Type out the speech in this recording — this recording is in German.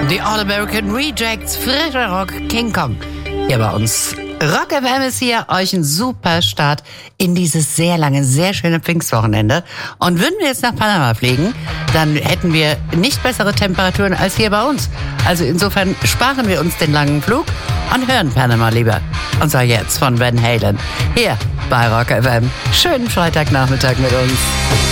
Die All-American Rejects, frischer Rock, King Kong. Hier bei uns. Rock FM ist hier, euch ein super Start in dieses sehr lange, sehr schöne Pfingstwochenende. Und würden wir jetzt nach Panama fliegen, dann hätten wir nicht bessere Temperaturen als hier bei uns. Also insofern sparen wir uns den langen Flug und hören Panama lieber. Und zwar jetzt von Van Halen. Hier bei Rock FM. Schönen Freitagnachmittag mit uns.